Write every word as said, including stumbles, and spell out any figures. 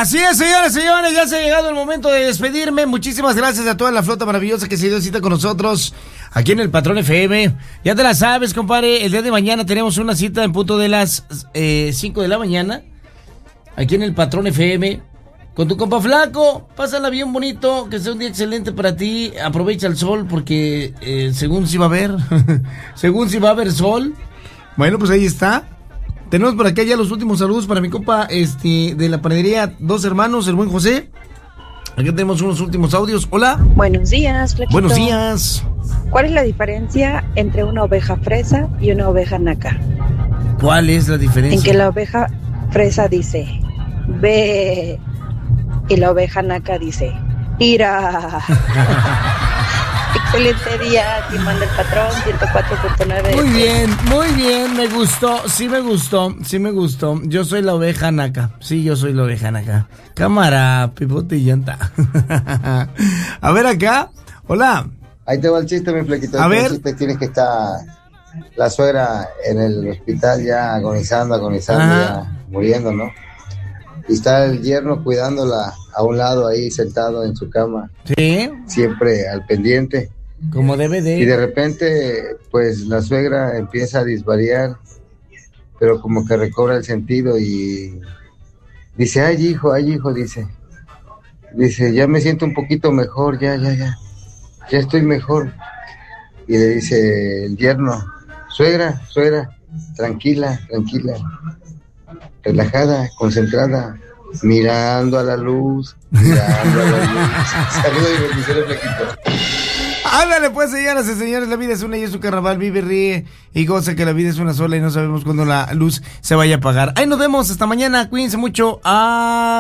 Así es, señores, señores, ya se ha llegado el momento de despedirme. Muchísimas gracias a toda la flota maravillosa que se dio cita con nosotros aquí en el Patrón F M. Ya te la sabes, compadre, el día de mañana tenemos una cita en punto de las eh, cinco de la mañana, aquí en el Patrón F M, con tu compa Flaco. Pásala bien bonito, que sea un día excelente para ti. Aprovecha el sol porque eh, según si va a haber, según si va a haber sol. Bueno, pues ahí está. Tenemos por acá ya los últimos saludos para mi compa este, de la panadería Dos Hermanos, el buen José. Aquí tenemos unos últimos audios. Hola. Buenos días, Flaquito. Buenos días. ¿Cuál es la diferencia entre una oveja fresa y una oveja naca? ¿Cuál es la diferencia? En que la oveja fresa dice, ve, y la oveja naca dice, ira. Excelente día, aquí manda el patrón, ciento cuatro punto nueve. Muy bien, muy bien, me gustó, sí me gustó, sí me gustó. Yo soy la oveja naca, sí, yo soy la oveja naca. Cámara, pivote y llanta. A ver acá, hola. Ahí te va el chiste, mi Flequito. A ver. El chiste tienes que estar la suegra en el hospital ya agonizando, agonizando, Ajá. ya muriendo, ¿no? Y está el yerno cuidándola a un lado ahí sentado en su cama. Sí. Siempre al pendiente. Como debe de. Y de repente, pues la suegra empieza a disvariar, pero como que recobra el sentido y dice, ay hijo, ay hijo, dice. Dice, ya me siento un poquito mejor, ya, ya, ya. Ya estoy mejor. Y le dice el yerno, suegra, suegra, tranquila, tranquila, relajada, concentrada, mirando a la luz, mirando a la luz. Saludos y bendiciones, Flequito. Ándale pues, señoras y señores, la vida es una y es un carnaval. Vive, ríe y goza que la vida es una sola y no sabemos cuándo la luz se vaya a apagar. Ahí nos vemos, hasta mañana, cuídense mucho. Ah.